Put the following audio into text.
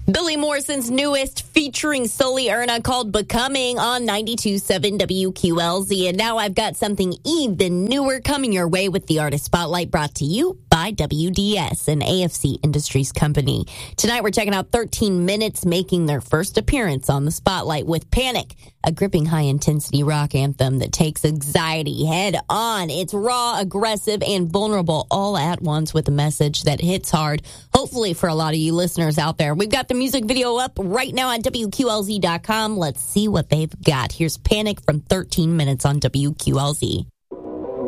Billy Morrison's newest featuring Sully Erna called Becoming on 92.7 WQLZ. And now I've got something even newer coming your way with the Artist Spotlight brought to you by WDS, an AFC Industries company. Tonight we're checking out 13 Minutes making their first appearance on the Spotlight with Panic, a gripping high-intensity rock anthem that takes anxiety head on. It's raw, aggressive, and vulnerable all at once with a message that hits hard, hopefully for a lot of you listeners out there. We've got the music video up right now on WQLZ.com. Let's see what they've got. Here's Panic from 13 Minutes on WQLZ.